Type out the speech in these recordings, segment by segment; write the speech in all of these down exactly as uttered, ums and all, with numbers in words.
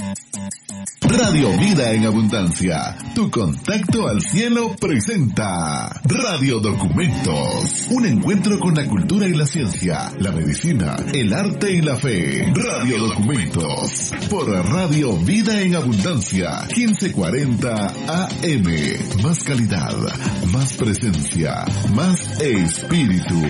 Radio Vida en Abundancia, tu contacto al cielo presenta Radio Documentos, un encuentro con la cultura y la ciencia, la medicina, el arte y la fe. Radio Documentos, por Radio Vida en Abundancia, quince cuarenta A M. Más calidad, más presencia, más espíritu.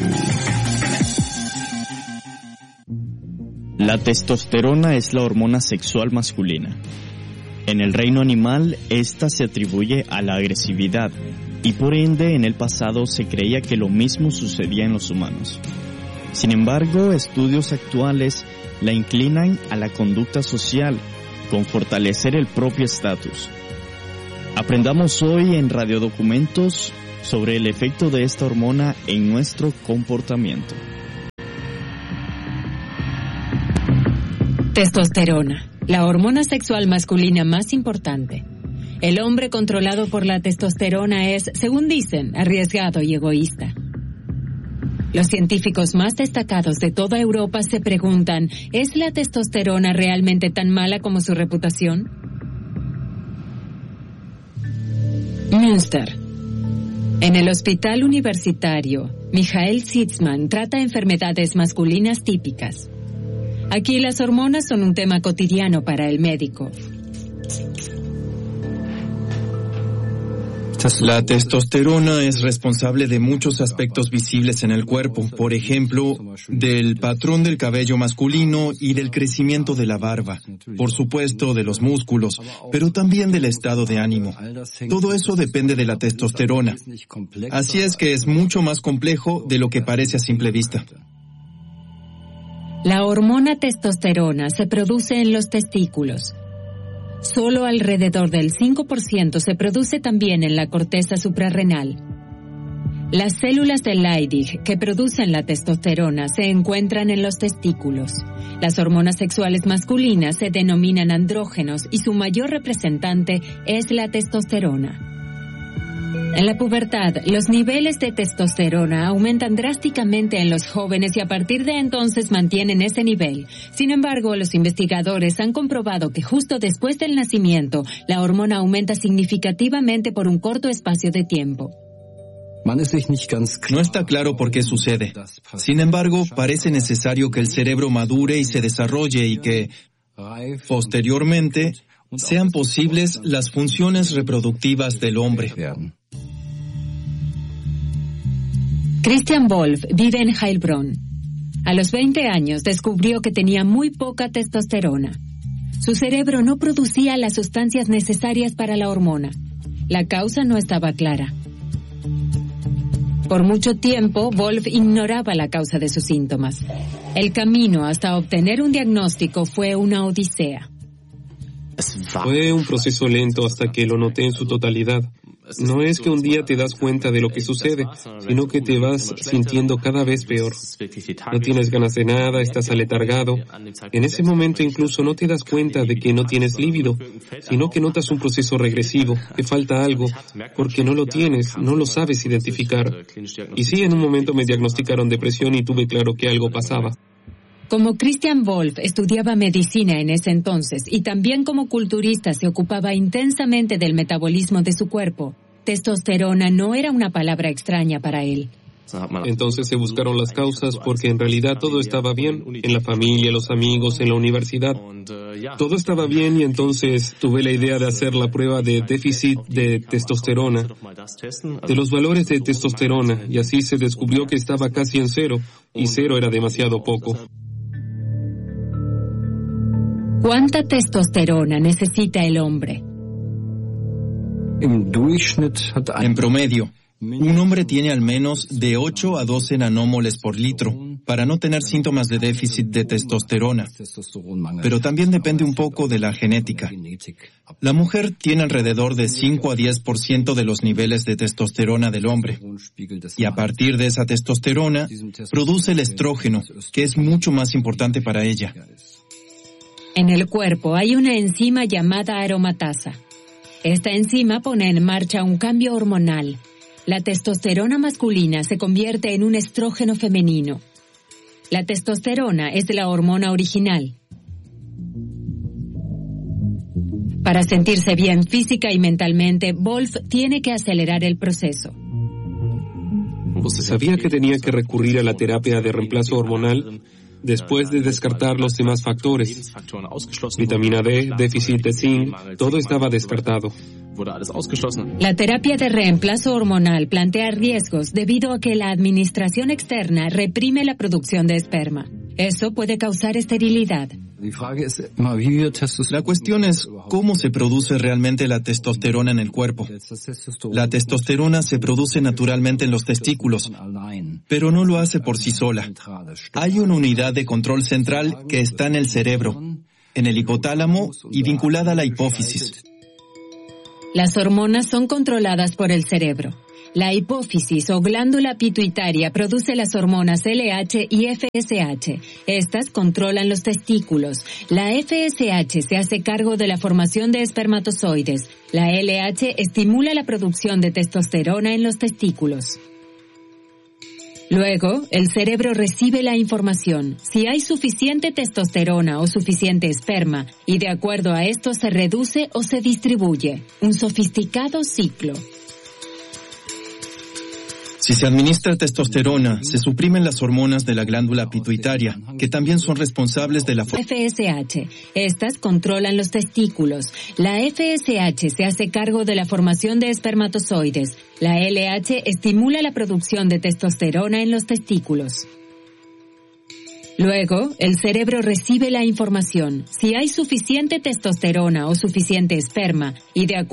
La testosterona es la hormona sexual masculina. En el reino animal, esta se atribuye a la agresividad, y por ende en el pasado se creía que lo mismo sucedía en los humanos. Sin embargo, estudios actuales la inclinan a la conducta social, con fortalecer el propio estatus. Aprendamos hoy en Radio Documentos sobre el efecto de esta hormona en nuestro comportamiento. Testosterona, la hormona sexual masculina más importante. El hombre controlado por la testosterona es, según dicen, arriesgado y egoísta. Los científicos más destacados de toda Europa se preguntan, ¿es la testosterona realmente tan mala como su reputación? Münster. En el hospital universitario, Michael Sitzman trata enfermedades masculinas típicas. Aquí las hormonas son un tema cotidiano para el médico. La testosterona es responsable de muchos aspectos visibles en el cuerpo, por ejemplo, del patrón del cabello masculino y del crecimiento de la barba, por supuesto de los músculos, pero también del estado de ánimo. Todo eso depende de la testosterona. Así es que es mucho más complejo de lo que parece a simple vista. La hormona testosterona se produce en los testículos. Solo alrededor del cinco por ciento se produce también en la corteza suprarrenal. Las células de Leydig que producen la testosterona se encuentran en los testículos. Las hormonas sexuales masculinas se denominan andrógenos y su mayor representante es la testosterona. En la pubertad, los niveles de testosterona aumentan drásticamente en los jóvenes y a partir de entonces mantienen ese nivel. Sin embargo, los investigadores han comprobado que justo después del nacimiento, la hormona aumenta significativamente por un corto espacio de tiempo. No está claro por qué sucede. Sin embargo, parece necesario que el cerebro madure y se desarrolle y que, posteriormente, sean posibles las funciones reproductivas del hombre. Christian Wolf vive en Heilbronn. A los veinte años descubrió que tenía muy poca testosterona. Su cerebro no producía las sustancias necesarias para la hormona. La causa no estaba clara. Por mucho tiempo, Wolf ignoraba la causa de sus síntomas. El camino hasta obtener un diagnóstico fue una odisea. Fue un proceso lento hasta que lo noté en su totalidad. No es que un día te das cuenta de lo que sucede, sino que te vas sintiendo cada vez peor. No tienes ganas de nada, estás aletargado. En ese momento incluso no te das cuenta de que no tienes líbido, sino que notas un proceso regresivo, que falta algo, porque no lo tienes, no lo sabes identificar. Y sí, en un momento me diagnosticaron depresión y tuve claro que algo pasaba. Como Christian Wolf estudiaba medicina en ese entonces y también como culturista se ocupaba intensamente del metabolismo de su cuerpo, testosterona no era una palabra extraña para él. Entonces se buscaron las causas porque en realidad todo estaba bien, en la familia, los amigos, en la universidad. Todo estaba bien y entonces tuve la idea de hacer la prueba de déficit de testosterona, de los valores de testosterona, y así se descubrió que estaba casi en cero, y cero era demasiado poco. ¿Cuánta testosterona necesita el hombre? En promedio, un hombre tiene al menos de ocho a doce nanómoles por litro para no tener síntomas de déficit de testosterona. Pero también depende un poco de la genética. La mujer tiene alrededor de cinco a diez por ciento de los niveles de testosterona del hombre. Y a partir de esa testosterona, produce el estrógeno, que es mucho más importante para ella. En el cuerpo hay una enzima llamada aromatasa. Esta enzima pone en marcha un cambio hormonal. La testosterona masculina se convierte en un estrógeno femenino. La testosterona es la hormona original. Para sentirse bien física y mentalmente, Wolf tiene que acelerar el proceso. Sabía que tenía que recurrir a la terapia de reemplazo hormonal después de descartar los demás factores. Vitamina D, déficit de zinc, todo estaba descartado. La terapia de reemplazo hormonal plantea riesgos debido a que la administración externa reprime la producción de esperma. Eso puede causar esterilidad. La cuestión es cómo se produce realmente la testosterona en el cuerpo. La testosterona se produce naturalmente en los testículos, pero no lo hace por sí sola. Hay una unidad de control central que está en el cerebro, en el hipotálamo y vinculada a la hipófisis. Las hormonas son controladas por el cerebro. La hipófisis o glándula pituitaria produce las hormonas L H y F S H. Estas controlan los testículos. La F S H se hace cargo de la formación de espermatozoides. La L H estimula la producción de testosterona en los testículos. Luego, el cerebro recibe la información. Si hay suficiente testosterona o suficiente esperma, y de acuerdo a esto se reduce o se distribuye. Un sofisticado ciclo. Si se administra testosterona, se suprimen las hormonas de la glándula pituitaria, que también son responsables de la F S H. Estas controlan los testículos. La F S H se hace cargo de la formación de espermatozoides. La L H estimula la producción de testosterona en los testículos. Luego, el cerebro recibe la información. Si hay suficiente testosterona o suficiente esperma, y de acuerdo